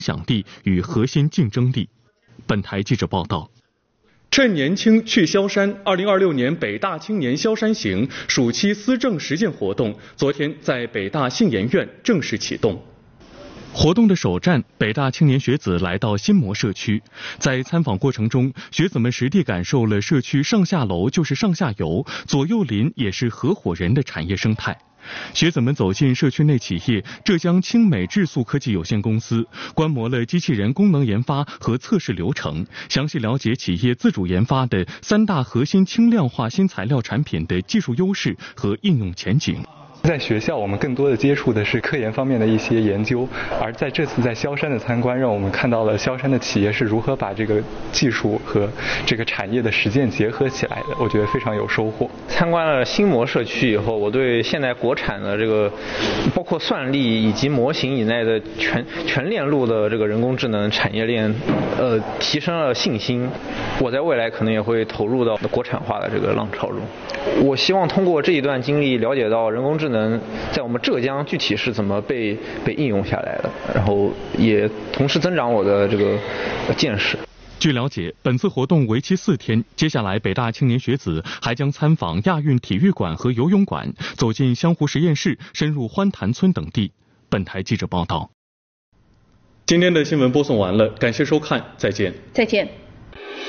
响力与核心竞争力。本台记者报道。 趁年轻去萧山，2026年北大青年萧山行暑期思政实践活动昨天在北大信研院正式启动。 活动的首站，北大青年学子来到新模社区，在参访过程中，学子们实地感受了社区上下楼就是上下游，左右邻也是合伙人的产业生态。学子们走进社区内企业浙江青美智塑科技有限公司，观摩了机器人功能研发和测试流程，详细了解企业自主研发的3大核心轻量化新材料产品的技术优势和应用前景。 在学校，我们更多的接触的是科研方面的一些研究，而在这次在萧山的参观，让我们看到了萧山的企业是如何把这个技术和这个产业的实践结合起来的，我觉得非常有收获。 参观了新模社区以后，我对现在国产的这个包括算力以及模型以内的全链路的这个人工智能产业链，提升了信心。我在未来可能也会投入到国产化的这个浪潮中。我希望通过这一段经历，了解到人工智能在我们浙江具体是怎么被应用下来的，然后也同时增长我的这个见识。 据了解，本次活动为期4天，接下来北大青年学子还将参访亚运体育馆和游泳馆，走进湘湖实验室，深入欢潭村等地。本台记者报道。 今天的新闻播送完了，感谢收看，再见。 再见。